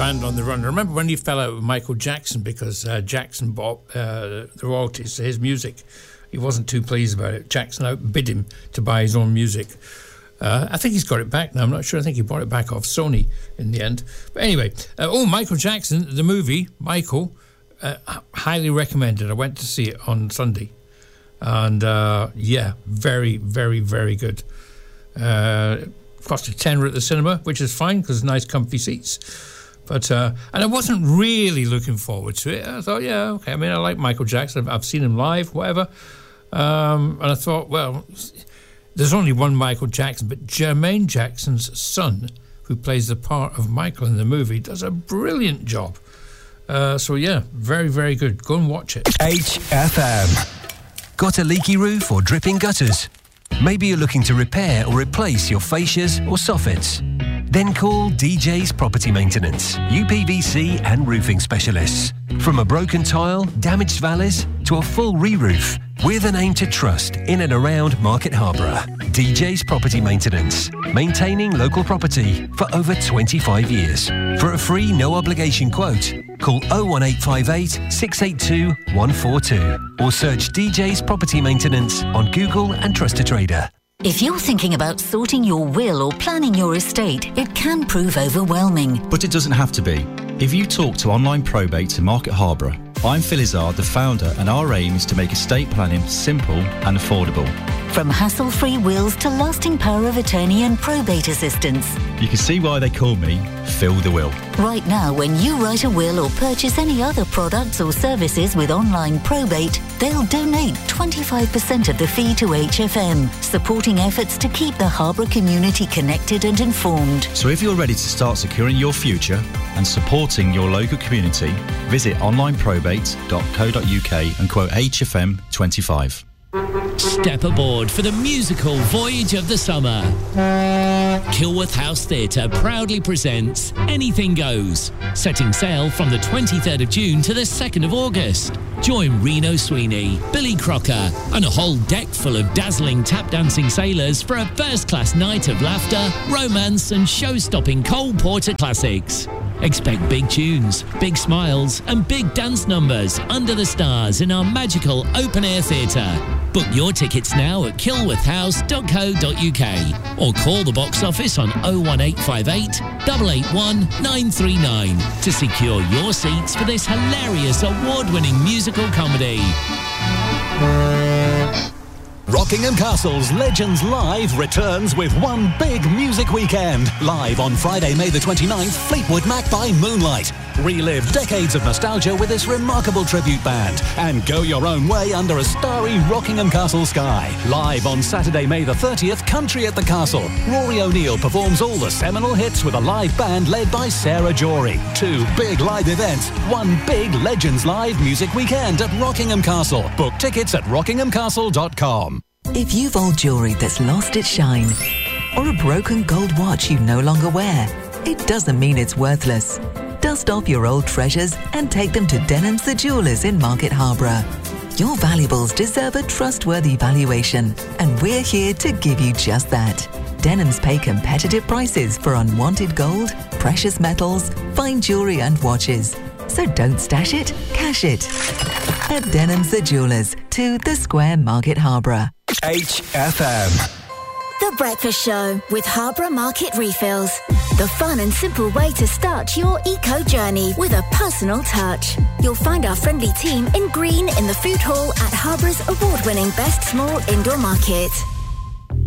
band on the run. I remember when he fell out with Michael Jackson because Jackson bought the royalties to his music. He wasn't too pleased about it. Jackson outbid him to buy his own music. I think he's got it back now. I'm not sure. I think he bought it back off Sony in the end. But anyway, Michael Jackson, the movie, Michael, highly recommended. I went to see it on Sunday. And, very, very, very good. Cost a tenner at the cinema, which is fine because nice comfy seats. But and I wasn't really looking forward to it. I thought, yeah, okay. I mean, I like Michael Jackson. I've seen him live, whatever. And I thought, well, there's only one Michael Jackson, but Jermaine Jackson's son, who plays the part of Michael in the movie, does a brilliant job. So yeah, very, very good. Go and watch it. HFM. Got a leaky roof or dripping gutters? Maybe you're looking to repair or replace your fascias or soffits? Then call DJ's Property Maintenance, UPVC and roofing specialists. From a broken tile, damaged valleys to a full re-roof, we're the name to trust in and around Market Harborough. DJ's Property Maintenance, maintaining local property for over 25 years. For a free, no-obligation quote, call 01858 682 142 or search DJ's Property Maintenance on Google and Trust a Trader. If you're thinking about sorting your will or planning your estate, it can prove overwhelming. But it doesn't have to be. If you talk to Online Probate in Market Harborough, I'm Phil Izzard, the founder, and our aim is to make estate planning simple and affordable. From hassle-free wills to lasting power of attorney and probate assistance. You can see why they call me Phil the Will. Right now, when you write a will or purchase any other products or services with Online Probate, they'll donate 25% of the fee to HFM, supporting efforts to keep the Harborough community connected and informed. So if you're ready to start securing your future and supporting your local community, visit onlineprobate.co.uk and quote HFM 25. Step aboard for the musical voyage of the summer. Kilworth House Theatre proudly presents Anything Goes, setting sail from the 23rd of June to the 2nd of August. Join Reno Sweeney, Billy Crocker and a whole deck full of dazzling tap-dancing sailors for a first-class night of laughter, romance and show-stopping Cole Porter classics. Expect big tunes, big smiles and big dance numbers under the stars in our magical open-air theatre. Book your tickets now at kilworthhouse.co.uk or call the box office on 01858 881 939 to secure your seats for this hilarious award-winning musical comedy. Rockingham Castle's Legends Live returns with one big music weekend. Live on Friday, May the 29th, Fleetwood Mac by Moonlight. Relive decades of nostalgia with this remarkable tribute band and go your own way under a starry Rockingham Castle sky. Live on Saturday, May the 30th, Country at the Castle. Rory O'Neill performs all the seminal hits with a live band led by Sarah Jory. Two big live events, one big Legends Live music weekend at Rockingham Castle. Book tickets at rockinghamcastle.com. If you've old jewellery that's lost its shine, or a broken gold watch you no longer wear, it doesn't mean it's worthless. Dust off your old treasures and take them to Denham's the Jewellers in Market Harborough. Your valuables deserve a trustworthy valuation, and we're here to give you just that. Denham's pay competitive prices for unwanted gold, precious metals, fine jewellery and watches. So don't stash it, cash it. At Denham's the Jewellers, 2 The Square, Market Harborough. HFM. The Breakfast Show with Harborough Market Refills. The fun and simple way to start your eco journey with a personal touch. You'll find our friendly team in green in the food hall at Harborough's award-winning Best Small Indoor Market.